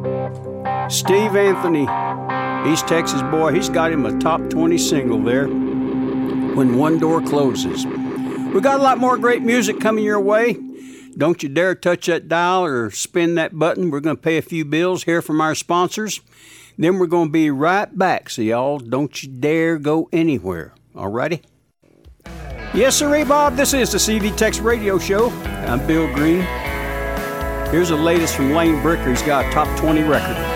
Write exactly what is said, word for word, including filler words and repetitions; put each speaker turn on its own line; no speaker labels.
Steve Anthony, East Texas boy, he's got him a top twenty single there, When One Door Closes. We got a lot more great music coming your way. Don't you dare touch that dial or spin that button. We're going to pay a few bills, hear from our sponsors. Then we're going to be right back. So y'all, don't you dare go anywhere. All righty? Yes, sir, Bob. This is the C V Tex Radio Show. I'm Bill Green. Here's the latest from Lane Bricker. He's got a top twenty record.